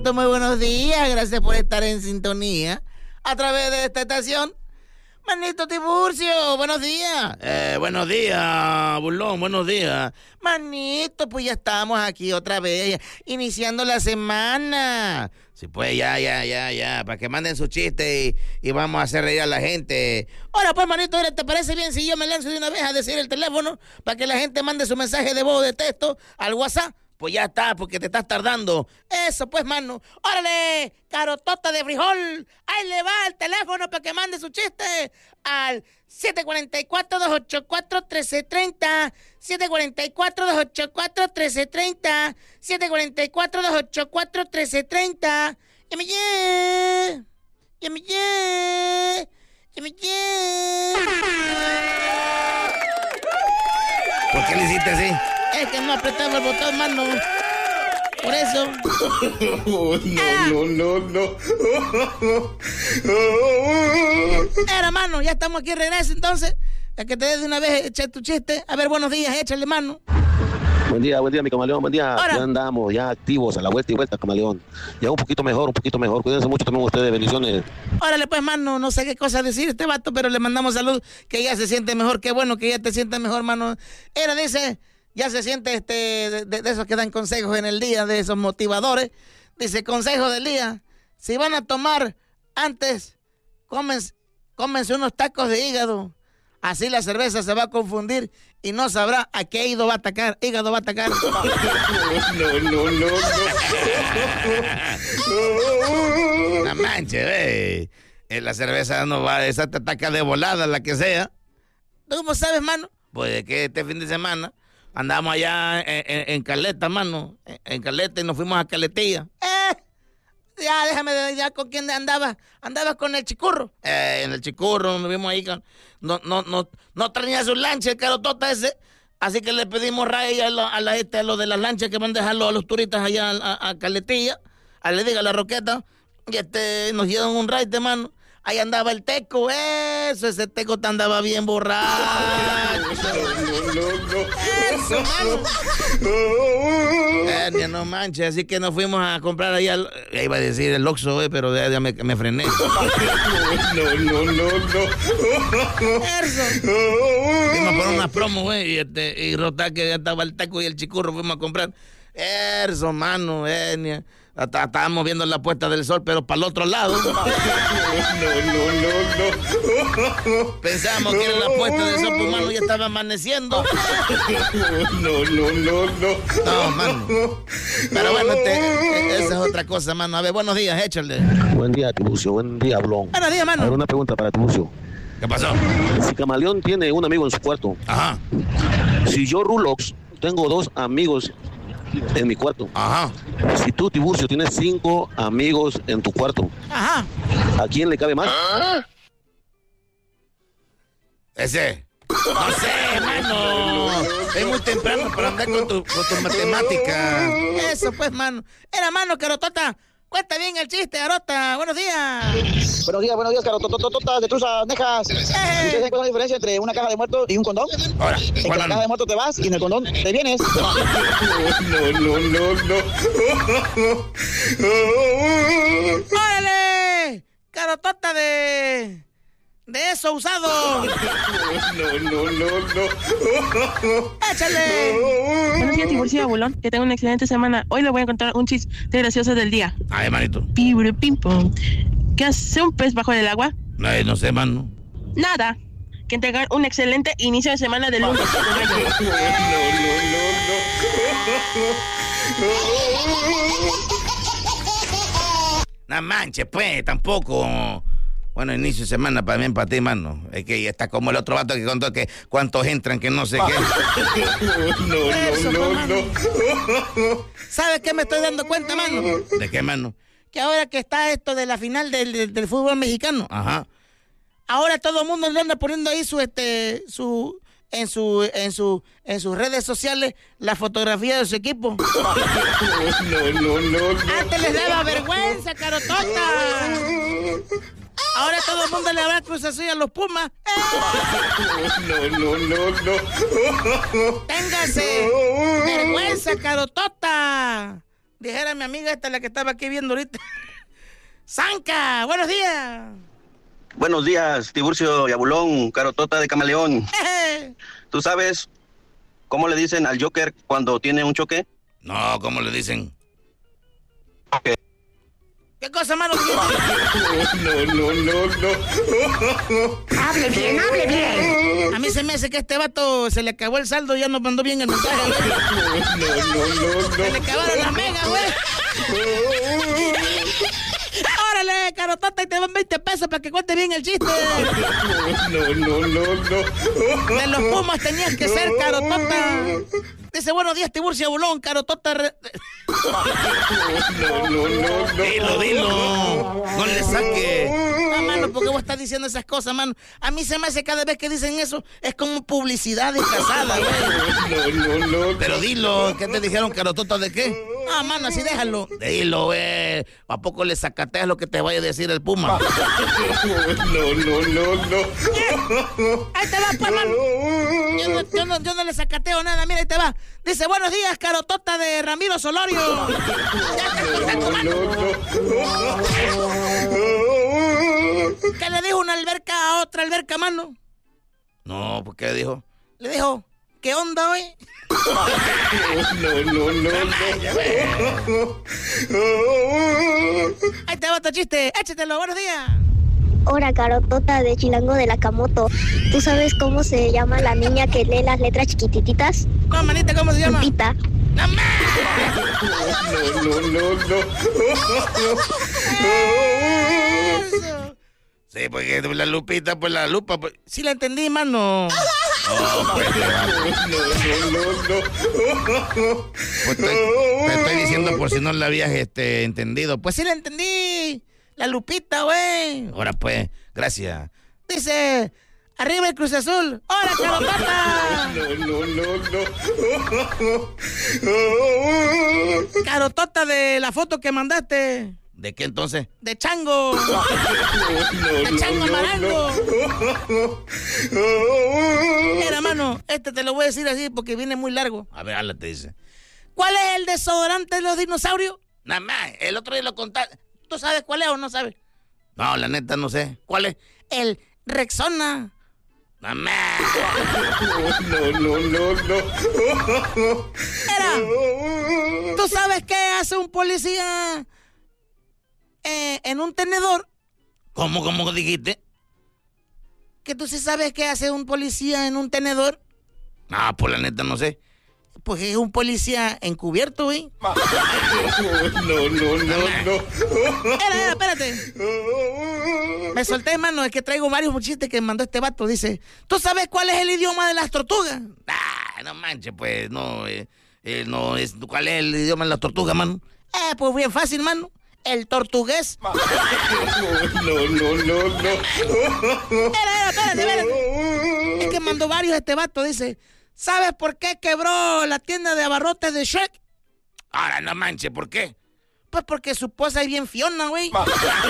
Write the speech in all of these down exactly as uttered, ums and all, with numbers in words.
manito, muy buenos días. Gracias por estar en sintonía a través de esta estación. Manito Tiburcio, buenos días. Eh, buenos días, Burlón, buenos días. Manito, pues ya estamos aquí otra vez, iniciando la semana. Sí, pues ya, ya, ya, ya, para que manden su chiste y, y vamos a hacer reír a la gente. Ahora pues, manito, ¿te parece bien si yo me lanzo de una vez a decir el teléfono para que la gente mande su mensaje de voz o de texto al WhatsApp? Pues ya está, porque te estás tardando. Eso pues, mano. ¡Órale! Carotota de frijol. Ahí le va el teléfono para que mande su chiste al siete cuatro cuatro, dos ocho cuatro, uno tres tres cero. siete cuatro cuatro, dos ocho cuatro, uno tres tres cero. siete cuatro cuatro, dos ocho cuatro, uno tres tres cero. Y me lle. Y me lle. Y me lle. ¿Por qué le hiciste así? Es que no apretamos el botón, mano. Por eso. Oh, no, ah. no, no, no. Era, mano, ya estamos aquí, regreso entonces. A que te des de una vez, echa tu chiste. A ver, buenos días, échale, mano. Buen día, buen día, mi camaleón, buen día. Ahora. Ya andamos, ya activos, a la vuelta y vuelta, camaleón. Ya un poquito mejor, un poquito mejor. Cuídense mucho también ustedes, bendiciones. Órale, pues, mano, no sé qué cosa decir este vato, pero le mandamos salud, que ya se siente mejor. Qué bueno que ya te sientes mejor, mano. Era, dice... Ya se siente este de, de, de esos que dan consejos en el día, de esos motivadores. Dice, consejo del día. Si van a tomar antes, cómense, cómense unos tacos de hígado. Así la cerveza se va a confundir y no sabrá a qué hígado va a atacar. Hígado va a atacar. No, no, no, no. No manches, eh. La cerveza no va, esa te ataca de volada, la que sea. ¿Tú cómo sabes, mano? Pues de que este fin de semana... Andamos allá en, en, en Caleta, mano. En, en Caleta y nos fuimos a Caletilla. Eh, ya, déjame de ya con quién andabas. Andabas con el chicurro. Eh, en el chicurro nos vimos ahí. Con, no, no, no, no tenía su lancha, el carotota ese. Así que le pedimos ray a, la, a, la, este, a los de las lanchas que van a dejarlo a los turistas allá a, a, a Caletilla. A le diga a la Roqueta. Y este, nos dieron un ray de mano. Ahí andaba el teco, eso, ese teco te andaba bien borracho. No, no, no. Eso, mano. Eh, no manches, así que nos fuimos a comprar allá, al, iba a decir el Oxxo, eh, pero ya, ya me, me frené. No, no, no, no. Eso. Fuimos por una promo, güey, y, este, y rota que ya estaba el teco y el chicurro, fuimos a comprar. Eso, mano, eh, estábamos viendo la puesta del sol, pero para el otro lado. No, no, no, no. Pensábamos que era la puesta del sol, pues, mano, ya estaba amaneciendo. No, no, no, no. No, mano. Pero bueno, este, esa es otra cosa, mano. A ver, buenos días, échale. Buen día, Tiburcio, buen día, Blon. Buenos días, mano. A ver, una pregunta para Tiburcio. ¿Qué pasó? Si Camaleón tiene un amigo en su cuarto. Ajá. Si yo, Rulox, tengo dos amigos en mi cuarto. Ajá. Si tú, Tiburcio, tienes cinco amigos en tu cuarto. Ajá. ¿A quién le cabe más? ¿Ah? Ese. No sé, mano. Es muy temprano para andar con tu, con tu matemática. Eso pues, mano. Era, mano, Carotota. Cuenta bien el chiste, Garota. Buenos días. Buenos días, buenos días, Carotototota, de truzas, nejas. ¿Ustedes saben cuál es la diferencia entre una caja de muertos y un condón? Ahora, En que la caja de muertos te vas y en el condón te vienes. No, no, no, no. ¡Órale! Carotota de... de eso usado. No, no, no, no. ¡Échale! Buenos días, Tiburcio y Abulón. Que tengan una excelente semana. Hoy les voy a contar un chiste gracioso del día. Ay, manito. Pibru pim pum. ¿Qué hace un pez bajo el agua? Ay, no sé, mano. Nada. Que tengan un excelente inicio de semana de lunes. No, no, no, no. No manches, pues, tampoco. Bueno, inicio de semana para mí, para ti, mano. Es que ya está como el otro vato que contó que cuántos entran, que no sé qué. No, no, no, no. ¿Sabes qué me estoy dando cuenta, mano? ¿De qué, mano? Que ahora que está esto de la final del, del, del fútbol mexicano, Ajá. ahora todo el mundo le anda poniendo ahí su, este, su, en su, en su, en sus redes sociales la fotografía de su equipo. No, no, no, no. Antes les daba vergüenza, Carotota. Ahora todo el mundo le va a Cruz Azul a los Pumas. No, no, no, no. Téngase vergüenza, Carotota. Dijera mi amiga esta, la que estaba aquí viendo ahorita. ¡Zanca! ¡Buenos días! Buenos días, Tiburcio y Abulón, Carotota de Camaleón. ¿Tú sabes cómo le dicen al Joker cuando tiene un choque? No, ¿cómo le dicen? Okay. ¿Qué cosa, mano? No, no, no, no. Hable bien, hable bien. A mí se me hace que a este vato se le acabó el saldo y ya nos mandó bien el mensaje, güey. No, no, no, no. Se le acabaron las megas, güey. ¡Órale, Carotota! Y te van veinte pesos para que cuentes bien el chiste. No, no, no, no. De los Pumas tenías que ser, Carotota. Dice, buenos días, Tiburcio Bulón, Carotota. Re... No, no, no, no. Dilo, dilo. No le saque. Ah, mano, ¿por qué vos estás diciendo esas cosas, mano? A mí se me hace cada vez que dicen eso, es como publicidad disfrazada, güey. No, no, no. Pero dilo, ¿qué te dijeron, Carotota, de qué? Ah, mano, así déjalo. Dilo, güey. ¿A poco le sacateas lo que te vaya a decir el Puma? No, no, no, no. Ahí te va, pues, mano. Yo no, yo, no, yo no le sacateo nada, mira, ahí te va. Dice, buenos días, Carotota de Ramiro Solorio. Ya te contacto, mano. ¿Qué le dijo una alberca a otra alberca, mano? No, ¿por qué dijo? Le dijo, ¿qué onda hoy? No, no, no, no. Ahí te va tu chiste, échatelo, buenos días. Hola, Carotota de Chilango de la Camoto. ¿Tú sabes cómo se llama la niña que lee las letras chiquititas? No, manita, ¿cómo se llama? Lupita. No, no, no, no. Eso. Sí, porque la lupita, pues la lupa, pues... Sí la entendí, mano. Oh, pues, No, no, no, no. pues estoy, te estoy diciendo por si no la habías este, entendido. Pues Pues sí la entendí. La Lupita, güey. ahora pues, gracias. Dice, arriba el Cruz Azul. ¡Hola, Carotota! No, no, no, no. Carotota de la foto que mandaste. ¿De qué entonces? De chango. De chango marango. Mira, mano, este te lo voy a decir así porque viene muy largo. A ver, habla, te dice. ¿Cuál es el desodorante de los dinosaurios? Nada más, el otro día lo contaste. ¿Tú sabes cuál es o no sabes? No, la neta no sé. ¿Cuál es? El Rexona. Nada más. No, no, no, no. Mira, ¿tú sabes qué hace un policía eh, en un tenedor? ¿Cómo, cómo dijiste? ¿Que tú sí sabes qué hace un policía en un tenedor? No, pues la neta no sé. Pues es un policía encubierto, güey. No, no, no, no. Espera, espérate. Me solté, mano, es que traigo varios chistes que me mandó este vato. Dice, ¿tú sabes cuál es el idioma de las tortugas? Ah, no manches, pues, no, eh, eh, no, es, ¿cuál es el idioma de las tortugas, mano? Eh, pues bien fácil, mano. El tortugués. No, no, no, no. Espera, espérate, espérate. Es que mandó varios este vato, dice, ¿sabes por qué quebró la tienda de abarrotes de Shrek? Ahora, no manches, ¿por qué? Pues porque su esposa es bien fiona, güey. No, no,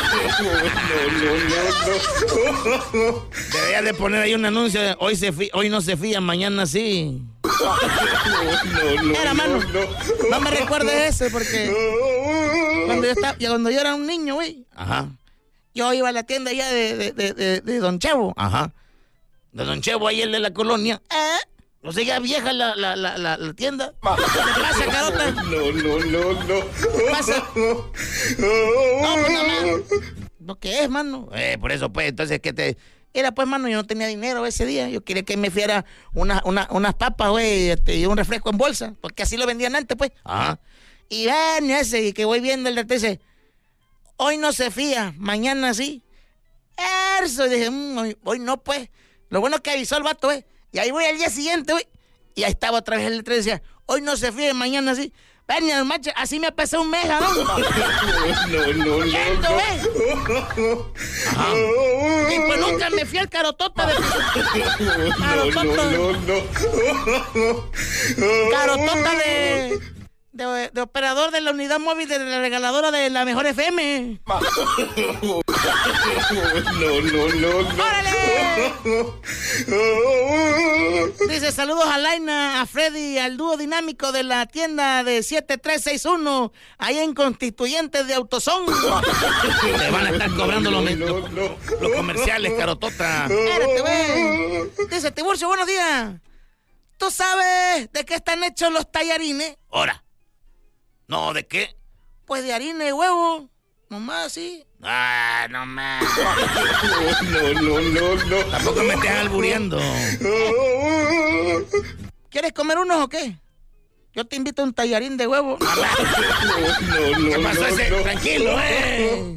no, no. Deberías de poner ahí un anuncio de, hoy, se fi- hoy no se fían, mañana sí. No, no, Era, mano. no, no. No me recuerdes ese porque cuando yo, estaba, cuando yo era un niño, güey, Ajá, yo iba a la tienda ya de, de, de, de, de Don Chevo. ajá. De Don Chevo, ahí el de la colonia. ¿Eh? O sea, ya vieja la, la, la, la, la tienda. ¿Qué pasa, Carota? No, no, no, no. ¿Qué pasa? No, pues nada más. ¿Lo que es, mano? Eh, por eso, pues, entonces, ¿qué te...? Era pues, mano, yo no tenía dinero ese día. Yo quería que me fiera una, una, unas papas, güey, este, y un refresco en bolsa. Porque así lo vendían antes, pues. Ajá. Y ven ese, y que voy viendo el de dice, hoy no se fía, mañana sí. Eso, y dije, mmm, hoy, hoy no, pues. Lo bueno es que avisó el vato, güey. Y ahí voy al día siguiente, güey. Y ahí estaba otra vez el letrero y decía, hoy no se fía, mañana sí. Ven, el macho, así me pasó un mes, ¿no? No, no, no, Yendo, güey. Ajá. Y pues nunca me fui al Carotota de... no, no, no, no. Carotota de... De, de operador de la unidad móvil de la regaladora de la Mejor F M. No, no, no, no. ¡Órale! Dice, saludos a Laina, a Freddy, al dúo dinámico de la tienda de siete tres seis uno, ahí en Constituyentes de Autosón. Te van a estar cobrando los, No, no, no. los comerciales, carotota. Espérate, güey. Dice, Tiburcio, buenos días. ¿Tú sabes de qué están hechos los tallarines? Ahora. No, ¿de qué? Pues de harina y huevo. Nomás así. Ah, no más. No, no, no, no. Tampoco me estés albureando. ¿Quieres comer unos o qué? Yo te invito a un tallarín de huevo. No, no, ¿Qué pasó no, ese? no. Tranquilo, eh.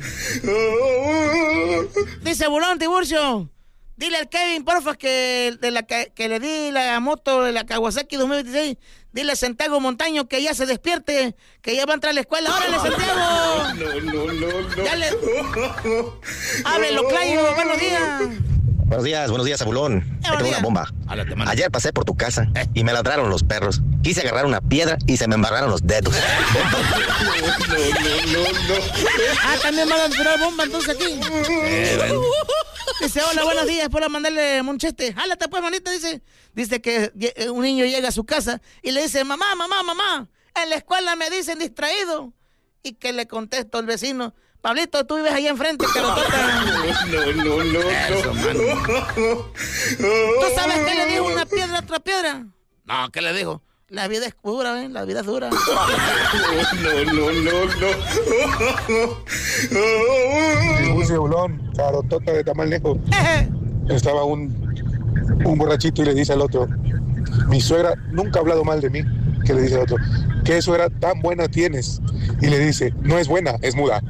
Dice Bulón, Tiburcio, dile al Kevin, porfa, que, de la, que, que le di la moto de la Kawasaki dos mil veintiséis. Dile a Santiago Montaño que ya se despierte, que ya va a entrar a la escuela. ¡Órale, Santiago! No, no, no, no. Ya le... Háblelo, Clayo, buenos días. Buenos días, buenos días, Abulón. Ahí tengo una bomba. Ayer pasé por tu casa y me ladraron los perros. Quise agarrar una piedra y se me embarraron los dedos. No, no, no, no. Ah, también van a tirar bomba entonces aquí. Eh, bueno. Dice, hola, buenos días, por mandarle un chiste. Jálate pues, manita, dice. Dice que un niño llega a su casa y le dice, mamá, mamá, mamá, en la escuela me dicen distraído. Y que le contestó el vecino, Pablito, tú vives ahí enfrente, que lo toca. No, no, no, Eso, mano. ¿Tú sabes qué le dijo una piedra a otra piedra? No, ¿qué le dijo? La vida es dura, ¿eh? La vida es dura. No, no, no, no. Tiburcio, Bulón, carotota de tamal lejos. Estaba un, un borrachito y le dice al otro, mi suegra nunca ha hablado mal de mí. Que le dice al otro, ¿qué suegra tan buena tienes? Y le dice, no es buena, es muda.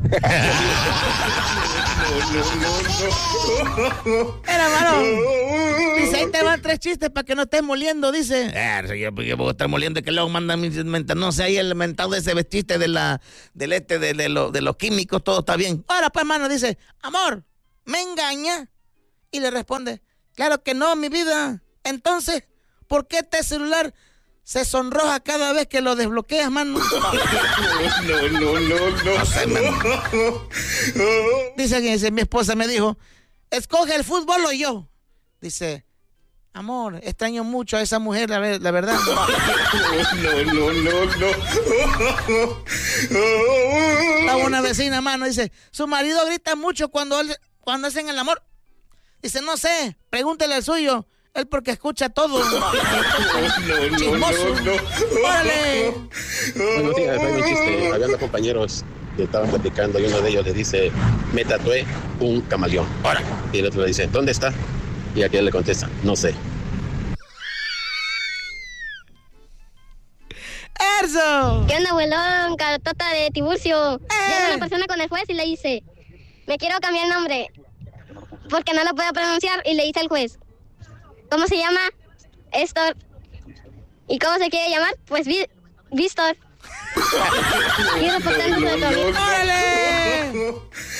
Era malo. Dice, ahí te van tres chistes para que no estés moliendo, dice. Eh, yo, yo puedo estar moliendo y que luego mandan mis mentas. No sé, ahí el mentado de ese chiste de la, del este, de, de, lo, de los químicos, todo está bien. Ahora pues, mano, dice, amor, ¿me engaña? Y le responde, claro que no, mi vida. Entonces, ¿por qué este celular se sonroja cada vez que lo desbloqueas, mano? No, no, no, no. No sé, mano. Dice que dice, mi esposa me dijo, escoge el fútbol o yo. Dice, amor, extraño mucho a esa mujer, la, ver- la verdad. No, no, no, no. Estaba una vecina, mano, dice, su marido grita mucho cuando, él- cuando hacen el amor. Dice, no sé, pregúntele al suyo. Él porque escucha todo. No, Chismoso. no, no. ¡Órale! Buenos días, hay un chiste. Habían dos compañeros que estaban platicando y uno de ellos le dice, me tatué un camaleón. Ahora. Y el otro le dice, ¿dónde está? Y aquel le contesta, no sé. ¡Erzo! ¿Qué onda, abuelón? Carotota de Tiburcio. Llega una persona con el juez y le dice, me quiero cambiar el nombre porque no lo puedo pronunciar. Y le dice al juez, ¿cómo se llama? Estor. ¿Y cómo se quiere llamar? Pues Vi- Víctor. Y reportándose de tu amigo. ¡Órale!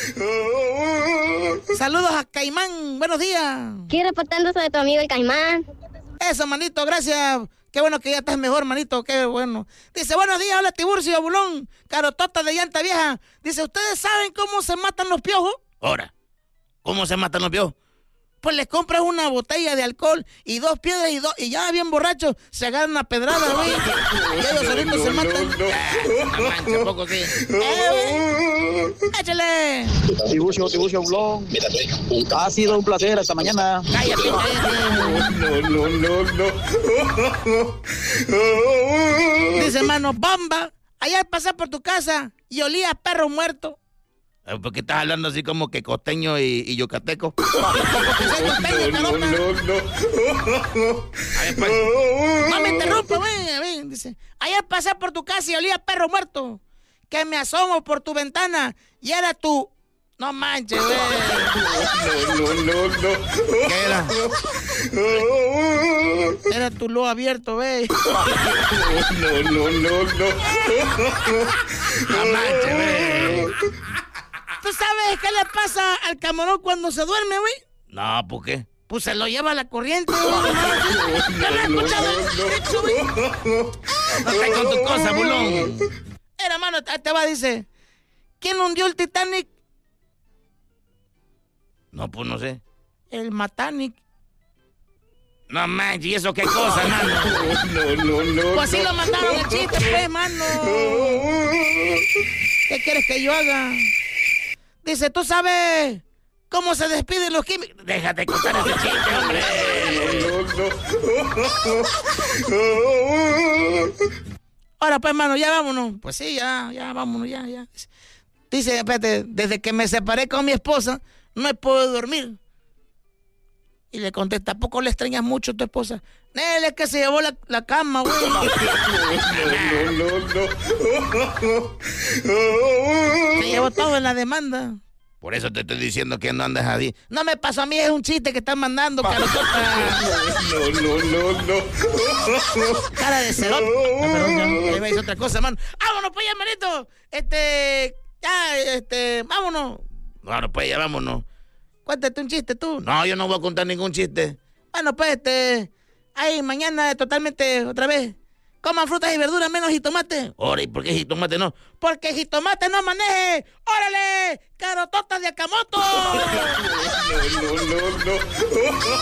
Saludos a Caimán, buenos días. Aquí reportándose de tu amigo el Caimán. Eso, manito, gracias. Qué bueno que ya estás mejor, manito, qué bueno. Dice, buenos días, hola Tiburcio, Bulón, carotota de llanta vieja. Dice, ¿ustedes saben cómo se matan los piojos? Ahora. ¿Cómo se matan los piojos? Pues les compras una botella de alcohol y dos piedras y dos y ya bien borrachos se agarran una pedrada, güey. Y ellos solitos se matan. No manches, poco sí. Eh, güey. Échale. Tiburcio, Tiburcio, Bulón. Ha sido un placer hasta mañana. Cállate, cállate. No, no, no, no. Dice, mano, bomba. Ayer pasé por tu casa y olía a perro muerto. ¿Por qué estás hablando así como que costeño y, y yucateco? No, No, no, no. A ver, pues. no me interrumpa, güey. A ver, dice, ayer pasé por tu casa y olía a perro muerto. Que me asomo por tu ventana y era tu... No manches, güey. No, no, no. ¿Qué era? Era tu lo abierto, güey. No, no, no, no. No manches, güey. ¿Tú sabes qué le pasa al camarón cuando se duerme, güey? No, ¿por qué? Pues se lo lleva la corriente, güey. ¿Ya lo has escuchado? Eso, güey. No estés con tu cosa, bulón. Era, mano, ahí te va, dice. ¿Quién hundió el Titanic? No, pues no sé. El Matanic. No manches, ¿y eso qué cosa, mano? No, no, no. Pues así lo mandaron el chiste, pues, mano. ¿Qué quieres que yo haga? Dice, ¿tú sabes cómo se despiden los químicos? Déjate contar ese chiste, hombre. No, no, no. Ahora, pues, mano, ya vámonos. Pues sí, ya, ya, vámonos, ya, ya. Dice, espérate, desde que me separé con mi esposa, no he podido dormir. Y le contesta, ¿a poco le extrañas mucho a tu esposa? Él es que se llevó la, la cama, güey. No, no, no. Se llevó todo en la demanda. Por eso te estoy diciendo que no andes ahí. No me pasó a mí, es un chiste que están mandando, Carotota. No, no, no, no. Cara de cerote. Ah, perdón, ya, ahí va a decir otra cosa, mano. Vámonos, pues, ya, manito. Este, ya, este, vámonos. Bueno, pues ya vámonos. Cuéntate un chiste tú. No, yo no voy a contar ningún chiste. Bueno, pues, este, ahí mañana totalmente otra vez. Coman frutas y verduras menos jitomate. Ahora, ¿y por qué jitomate no? Porque jitomate no maneje. ¡Órale! ¡Carototas de Akamoto! No, no, no, no.